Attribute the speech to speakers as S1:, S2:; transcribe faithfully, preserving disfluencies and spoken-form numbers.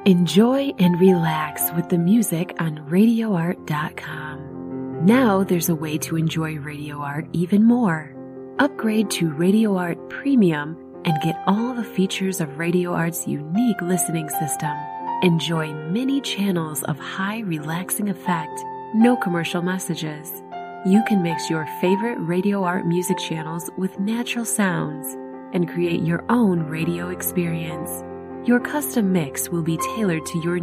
S1: Enjoy and relax with the music on radio art dot com. Now there's a way to enjoy Radio Art even more. Upgrade to Radio Art Premium and get all the features of Radio Art's unique listening system. Enjoy many channels of high relaxing effect, no commercial messages. You can mix your favorite Radio Art music channels with natural sounds and create your own radio experience. Your custom mix will be tailored to your